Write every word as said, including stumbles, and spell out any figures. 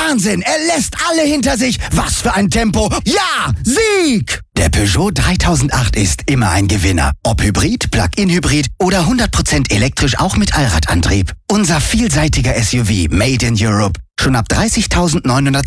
Wahnsinn, er lässt alle hinter sich. Was für ein Tempo. Ja, Sieg! Der Peugeot dreitausendacht ist immer ein Gewinner. Ob Hybrid, Plug-in-Hybrid oder hundert Prozent elektrisch auch mit Allradantrieb. Unser vielseitiger S U V Made in Europe. Schon ab dreißigtausendneunhundert